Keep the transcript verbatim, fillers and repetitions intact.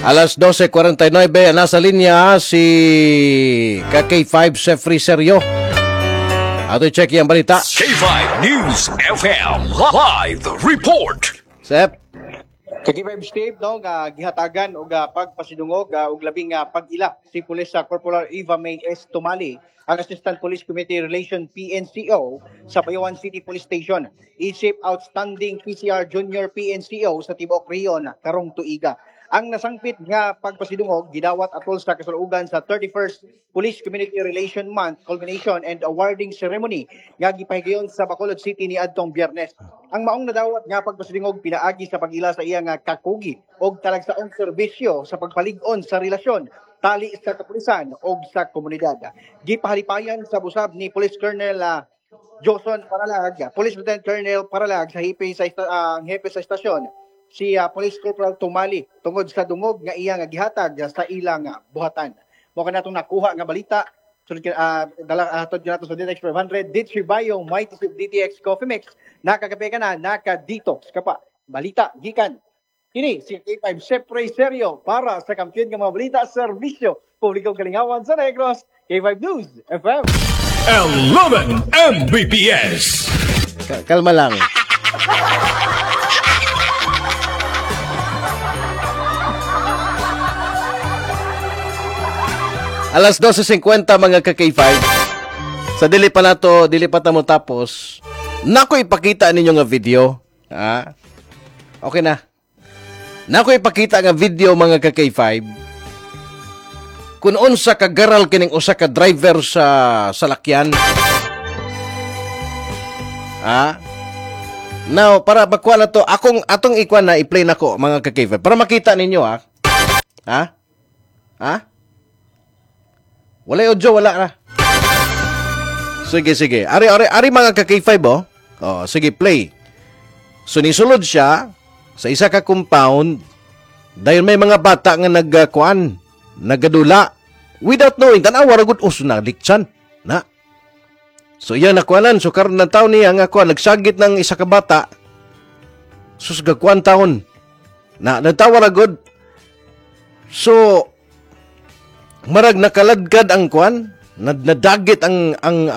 Alas twelve forty-nine, nasa linya si K five Chef Serio. Ato check yung balita. K five News F M Live Report. Sep. K five Steve no nga gihatagan og uh, pagpasidungog uh, og labing uh, pag-ila si Police uh, Corporal Eva May S. Tumali, ang Assistant Police Committee Relation P N C O sa Bayawan City Police Station. Isip outstanding P C R Junior P N C O sa Tibok Riyon karong tuiga. Ang nasangpit nga pagpasidungog gidawat atol sa kasaluugan sa thirty-first Police Community Relation Month culmination and awarding ceremony nga gipahigayon sa Bacolod City ni adtong Biyernes. Ang maong nadawat nga pagpasidungog pinaagi sa pag-ila sa iya nga kakugi og talagsaong serbisyo sa pagpalig-on sa relasyon tali sa kapulisan o sa komunidad. Gipahalipayan sa busab ni Police Colonel uh, Joson Paralag, Police Lieutenant Colonel Paralag sa hepe sa uh, hepe sa estasyon si uh, Police Corporal Tumali tungod sa dungog nga iya nga gihatag sa ilang uh, buhatan. Mo kanatong nakuha nga balita sulod uh, dala atod uh, nato sa D T X five hundred D three Bio Mighty D T X Coffee Mix nakagabi ka na naka-detox ka pa. Balita gikan kini si K five Chef Serio para sa kampiyon nga mga balita serbisyo publikong kalingawan sa Negros. K five News F M eleven M B P S. Kalma lang. Alas twelve fifty mga ka-K five. Sa dili pa nato, dili pa ta mo tapos. Nako ipakita ninyo nga video. Ha? Okay na. Nako ipakita nga video mga ka-K five. Kung unsa ka garal kining usa ka driver sa salakyan. Ha? Now, para bakuha na to, akong atong ikwan na i-play nako mga ka-K five para makita ninyo ha. Ha? Ha? Wala audio, wala na. Sige, sige. Ari, ari, ari mga ka-K five, oh. Oh, sige, play. So, nisulod siya sa isa ka compound dahil may mga bata nga nagkuan, nagadula. Without knowing, tanawa, ragod, uso na, liksan. Na. So, yan nakuanan. So, karon ng taon niya nga kuan, nagsagit ng isa ka bata. Sus, gagkuan taon. Na, nagtawa, ragod. So, marag nakaladkad ang kuan, nadagit ang ang